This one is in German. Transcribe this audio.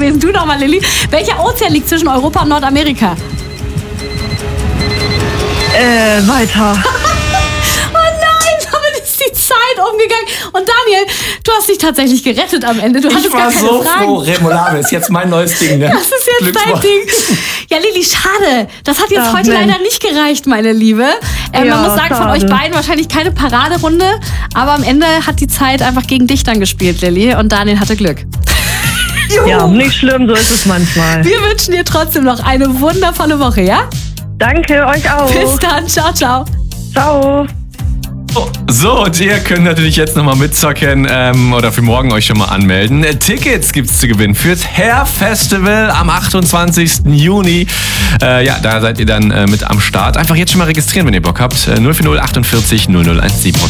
gewesen. Du nochmal, Lilly. Welcher Ozean liegt zwischen Europa und Nordamerika? Weiter. Die Zeit umgegangen. Und Daniel, du hast dich tatsächlich gerettet am Ende. Du hattest Ich war gar keine so Fragen. froh. Remoulade ist jetzt mein neues Ding. Ne? Das ist jetzt dein Ding. Ja, Lilly, schade. Das hat jetzt heute leider nicht gereicht, meine Liebe. Man muss sagen, von euch beiden wahrscheinlich keine Paraderunde. Aber am Ende hat die Zeit einfach gegen dich dann gespielt, Lilly. Und Daniel hatte Glück. Ja, nicht schlimm, so ist es manchmal. Wir wünschen dir trotzdem noch eine wundervolle Woche, ja? Danke, euch auch. Bis dann. Ciao, ciao. Ciao. So, und ihr könnt natürlich jetzt nochmal mitzocken oder für morgen euch schon mal anmelden. Tickets gibt's zu gewinnen fürs Hair Festival am 28. Juni. Ja, da seid ihr dann mit am Start. Einfach jetzt schon mal registrieren, wenn ihr Bock habt. 040 48 0017.